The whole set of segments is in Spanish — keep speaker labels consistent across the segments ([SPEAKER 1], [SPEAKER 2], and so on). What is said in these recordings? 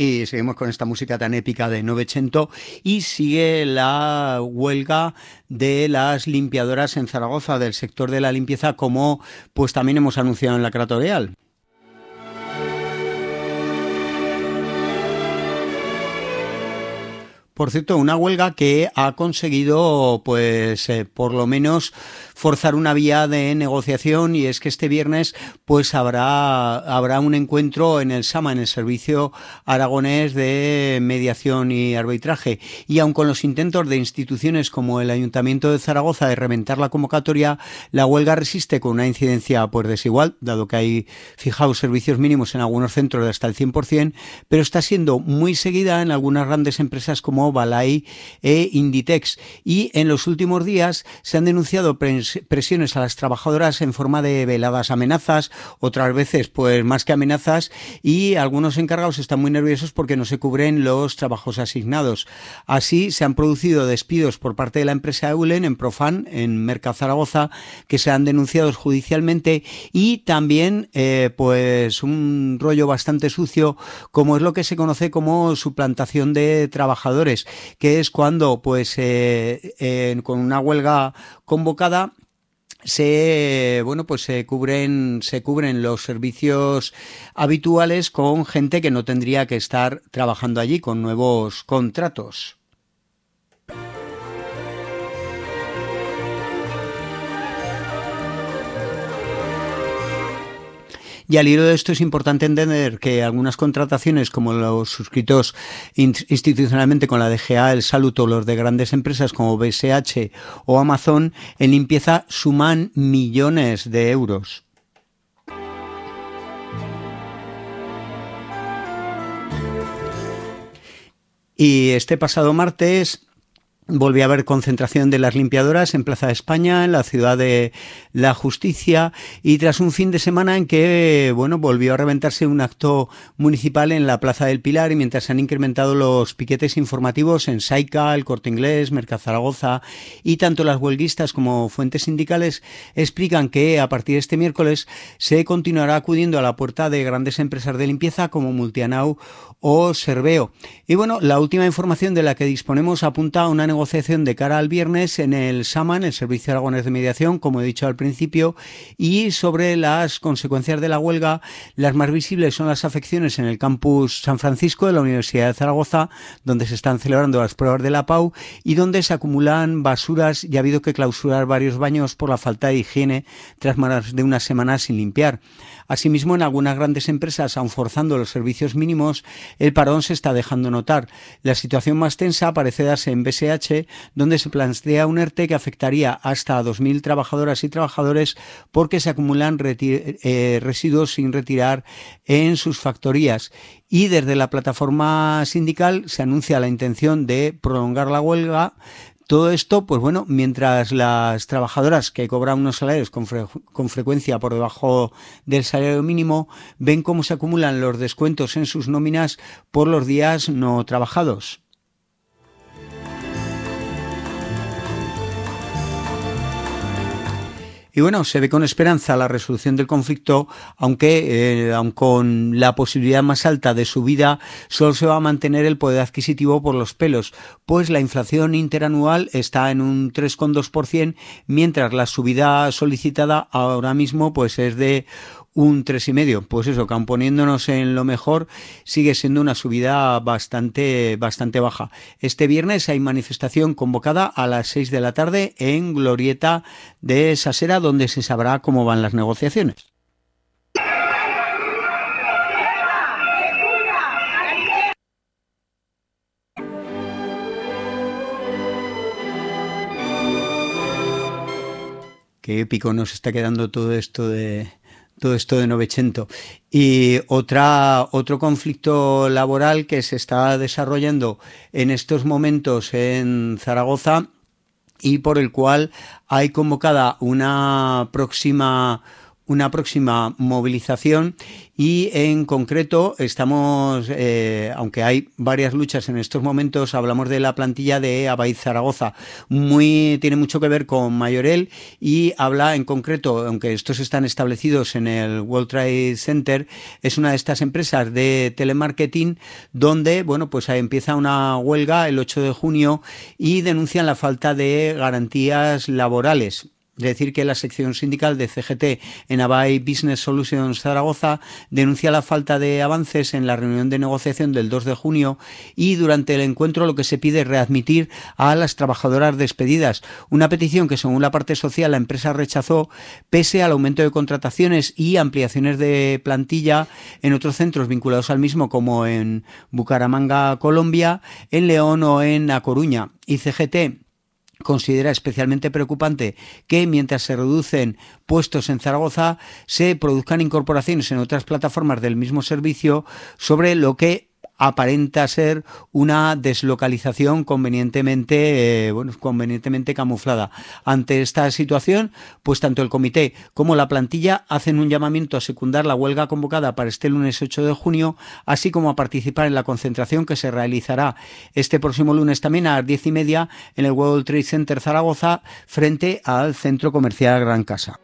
[SPEAKER 1] Y seguimos con esta música tan épica de Novecento y sigue la huelga de las limpiadoras en Zaragoza, del sector de la limpieza, como pues también hemos anunciado en la Cratorial. Por cierto, una huelga que ha conseguido, pues, por lo menos forzar una vía de negociación, y es que este viernes, pues, habrá un encuentro en el SAMA, en el Servicio Aragonés de Mediación y Arbitraje. Y aun con los intentos de instituciones como el Ayuntamiento de Zaragoza de reventar la convocatoria, la huelga resiste con una incidencia, pues, desigual, dado que hay fijados servicios mínimos en algunos centros de hasta el 100%, pero está siendo muy seguida en algunas grandes empresas como Balay e Inditex, y en los últimos días se han denunciado presiones a las trabajadoras en forma de veladas amenazas, otras veces pues más que amenazas, y algunos encargados están muy nerviosos porque no se cubren los trabajos asignados. Así se han producido despidos por parte de la empresa Eulen en Profan, en Merca Zaragoza, que se han denunciado judicialmente, y también pues un rollo bastante sucio, como es lo que se conoce como suplantación de trabajadores, que es cuando pues con una huelga convocada se cubren los servicios habituales con gente que no tendría que estar trabajando allí, con nuevos contratos. Y al hilo de esto es importante entender que algunas contrataciones, como los suscritos institucionalmente con la DGA, el Salud, o los de grandes empresas como BSH o Amazon, en limpieza suman millones de euros. Y este pasado martes volvió a haber concentración de las limpiadoras en Plaza de España, en la Ciudad de la Justicia, y tras un fin de semana en que volvió a reventarse un acto municipal en la Plaza del Pilar, y mientras se han incrementado los piquetes informativos en Saica, El Corte Inglés, Merca Zaragoza, y tanto las huelguistas como fuentes sindicales explican que a partir de este miércoles se continuará acudiendo a la puerta de grandes empresas de limpieza como Multianau o Serveo. Y la última información de la que disponemos apunta a una negociación de cara al viernes en el SAMA, en el Servicio Aragonés de Mediación, como he dicho al principio, y sobre las consecuencias de la huelga. Las más visibles son las afecciones en el campus San Francisco de la Universidad de Zaragoza, donde se están celebrando las pruebas de la PAU y donde se acumulan basuras, y ha habido que clausurar varios baños por la falta de higiene tras más de una semana sin limpiar. Asimismo, en algunas grandes empresas, aun forzando los servicios mínimos, el parón se está dejando notar. La situación más tensa parece darse en BSH, donde se plantea un ERTE que afectaría hasta a 2.000 trabajadoras y trabajadores porque se acumulan residuos sin retirar en sus factorías. Y desde la plataforma sindical se anuncia la intención de prolongar la huelga. Todo esto, mientras las trabajadoras, que cobran unos salarios con frecuencia por debajo del salario mínimo, ven cómo se acumulan los descuentos en sus nóminas por los días no trabajados. Y se ve con esperanza la resolución del conflicto, aunque aun con la posibilidad más alta de subida, solo se va a mantener el poder adquisitivo por los pelos, pues la inflación interanual está en un 3,2%, mientras la subida solicitada ahora mismo es de un 3,5%. Pues eso, que aun poniéndonos en lo mejor, sigue siendo una subida bastante baja. Este viernes hay manifestación convocada a las 6 de la tarde en Glorieta de Sasera, donde se sabrá cómo van las negociaciones. Qué épico nos está quedando todo esto de Novecento. Y otro conflicto laboral que se está desarrollando en estos momentos en Zaragoza, y por el cual hay convocada una próxima una próxima movilización y en concreto estamos, aunque hay varias luchas en estos momentos, hablamos de la plantilla de Abaiz Zaragoza, tiene mucho que ver con Mayorel y habla en concreto, aunque estos están establecidos en el World Trade Center, es una de estas empresas de telemarketing donde, bueno, pues empieza una huelga el 8 de junio y denuncian la falta de garantías laborales. Es decir, que la sección sindical de CGT en Abaiz Business Solutions Zaragoza denuncia la falta de avances en la reunión de negociación del 2 de junio y durante el encuentro lo que se pide es readmitir a las trabajadoras despedidas. Una petición que según la parte social la empresa rechazó pese al aumento de contrataciones y ampliaciones de plantilla en otros centros vinculados al mismo como en Bucaramanga, Colombia, en León o en A Coruña. Y CGT considera especialmente preocupante que mientras se reducen puestos en Zaragoza se produzcan incorporaciones en otras plataformas del mismo servicio, sobre lo que aparenta ser una deslocalización convenientemente camuflada. Ante esta situación, pues tanto el comité como la plantilla hacen un llamamiento a secundar la huelga convocada para este lunes 8 de junio, así como a participar en la concentración que se realizará este próximo lunes también a las 10:30 en el World Trade Center Zaragoza frente al Centro Comercial Gran Casa.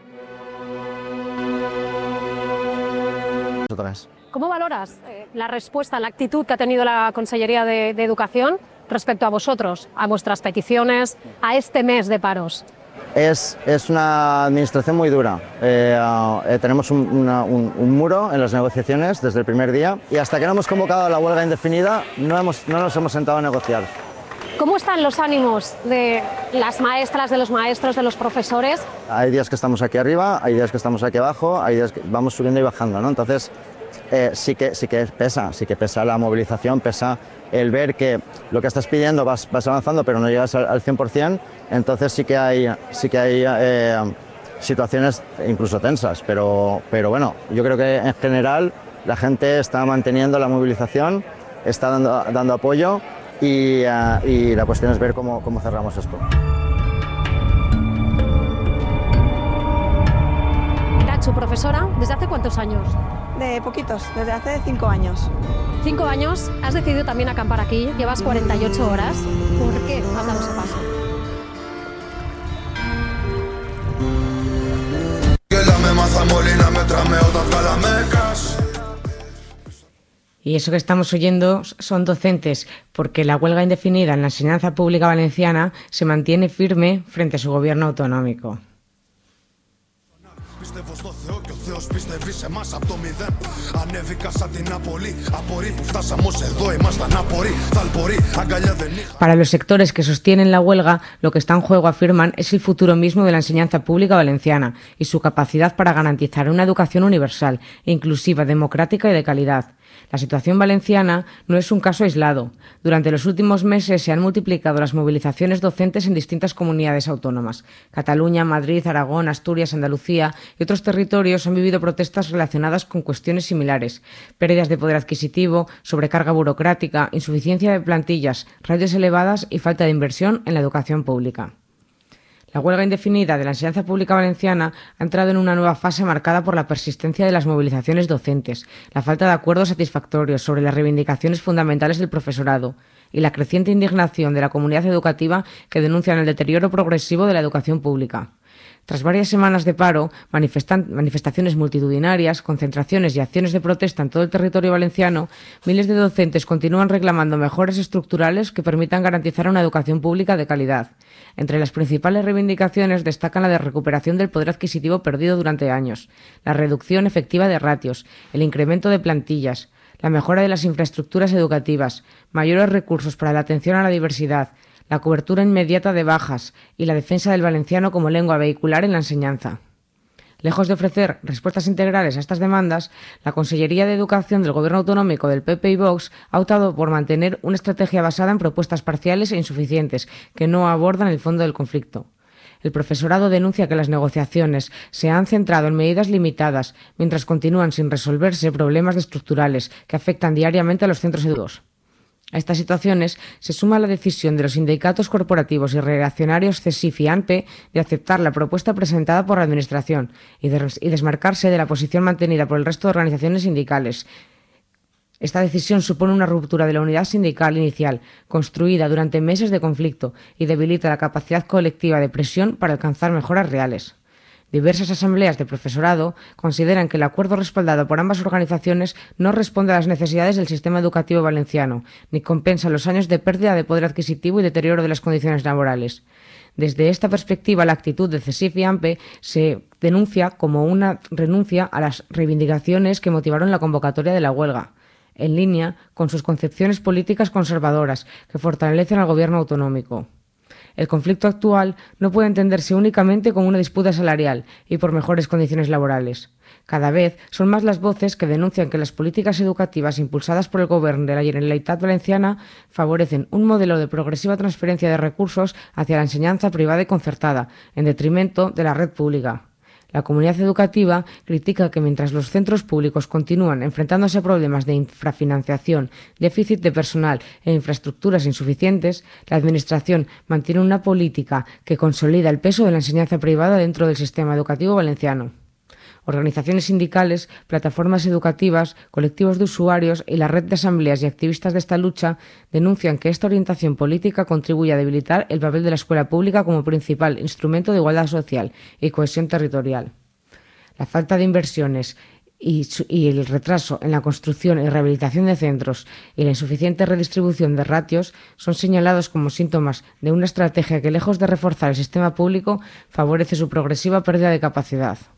[SPEAKER 2] ¿Cómo valoras la respuesta, la actitud que ha tenido la Consellería de Educación respecto a vosotros, a vuestras peticiones, a este mes de paros?
[SPEAKER 3] Es una administración muy dura. Tenemos un muro en las negociaciones desde el primer día y hasta que no hemos convocado la huelga indefinida no nos hemos sentado a negociar.
[SPEAKER 2] ¿Cómo están los ánimos de las maestras, de los maestros, de los profesores?
[SPEAKER 3] Hay días que estamos aquí arriba, hay días que estamos aquí abajo, hay días que vamos subiendo y bajando, ¿no? Entonces sí que pesa la movilización, pesa el ver que lo que estás pidiendo vas avanzando pero no llegas al 100%, entonces sí que hay situaciones incluso tensas, pero bueno, yo creo que en general la gente está manteniendo la movilización, está dando apoyo y la cuestión es ver cómo cerramos esto.
[SPEAKER 2] Nacho, profesora, ¿desde hace cuántos años?
[SPEAKER 4] De poquitos, desde hace 5 años.
[SPEAKER 2] 5 años, has decidido también acampar aquí, llevas 48 horas. ¿Por qué has dado ese paso?
[SPEAKER 5] Y eso que estamos oyendo son docentes, porque la huelga indefinida en la enseñanza pública valenciana se mantiene firme frente a su gobierno autonómico. Para los sectores que sostienen la huelga, lo que está en juego, afirman, es el futuro mismo de la enseñanza pública valenciana y su capacidad para garantizar una educación universal, inclusiva, democrática y de calidad. La situación valenciana no es un caso aislado. Durante los últimos meses se han multiplicado las movilizaciones docentes en distintas comunidades autónomas. Cataluña, Madrid, Aragón, Asturias, Andalucía y otros territorios han vivido protestas relacionadas con cuestiones similares: pérdidas de poder adquisitivo, sobrecarga burocrática, insuficiencia de plantillas, ratios elevadas y falta de inversión en la educación pública. La huelga indefinida de la enseñanza pública valenciana ha entrado en una nueva fase marcada por la persistencia de las movilizaciones docentes, la falta de acuerdos satisfactorios sobre las reivindicaciones fundamentales del profesorado y la creciente indignación de la comunidad educativa que denuncian el deterioro progresivo de la educación pública. Tras varias semanas de paro, manifestaciones multitudinarias, concentraciones y acciones de protesta en todo el territorio valenciano, miles de docentes continúan reclamando mejoras estructurales que permitan garantizar una educación pública de calidad. Entre las principales reivindicaciones destacan la de recuperación del poder adquisitivo perdido durante años, la reducción efectiva de ratios, el incremento de plantillas, la mejora de las infraestructuras educativas, mayores recursos para la atención a la diversidad, la cobertura inmediata de bajas y la defensa del valenciano como lengua vehicular en la enseñanza. Lejos de ofrecer respuestas integrales a estas demandas, la Consellería de Educación del Gobierno Autonómico del PP y Vox ha optado por mantener una estrategia basada en propuestas parciales e insuficientes que no abordan el fondo del conflicto. El profesorado denuncia que las negociaciones se han centrado en medidas limitadas, mientras continúan sin resolverse problemas estructurales que afectan diariamente a los centros educativos. A estas situaciones se suma la decisión de los sindicatos corporativos y reaccionarios CESIF y ANPE de aceptar la propuesta presentada por la Administración y desmarcarse de la posición mantenida por el resto de organizaciones sindicales. Esta decisión supone una ruptura de la unidad sindical inicial, construida durante meses de conflicto, y debilita la capacidad colectiva de presión para alcanzar mejoras reales. Diversas asambleas de profesorado consideran que el acuerdo respaldado por ambas organizaciones no responde a las necesidades del sistema educativo valenciano, ni compensa los años de pérdida de poder adquisitivo y deterioro de las condiciones laborales. Desde esta perspectiva, la actitud de CESIF y ANPE se denuncia como una renuncia a las reivindicaciones que motivaron la convocatoria de la huelga, en línea con sus concepciones políticas conservadoras que fortalecen al gobierno autonómico. El conflicto actual no puede entenderse únicamente como una disputa salarial y por mejores condiciones laborales. Cada vez son más las voces que denuncian que las políticas educativas impulsadas por el Gobierno de la Generalitat Valenciana favorecen un modelo de progresiva transferencia de recursos hacia la enseñanza privada y concertada, en detrimento de la red pública. La comunidad educativa critica que mientras los centros públicos continúan enfrentándose a problemas de infrafinanciación, déficit de personal e infraestructuras insuficientes, la Administración mantiene una política que consolida el peso de la enseñanza privada dentro del sistema educativo valenciano. Organizaciones sindicales, plataformas educativas, colectivos de usuarios y la red de asambleas y activistas de esta lucha denuncian que esta orientación política contribuye a debilitar el papel de la escuela pública como principal instrumento de igualdad social y cohesión territorial. La falta de inversiones y el retraso en la construcción y rehabilitación de centros y la insuficiente redistribución de ratios son señalados como síntomas de una estrategia que, lejos de reforzar el sistema público, favorece su progresiva pérdida de capacidad.